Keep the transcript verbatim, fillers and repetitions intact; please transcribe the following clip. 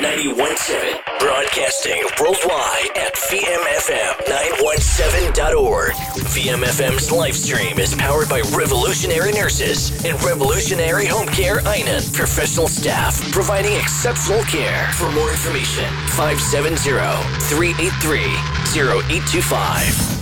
ninety-one point seven. Broadcasting worldwide at V M F M nine one seven dot org. V M F M's live stream is powered by Revolutionary Nurses and Revolutionary Home Care Einan professional staff providing exceptional care. For more information, five seven zero, three eight three, zero eight two five.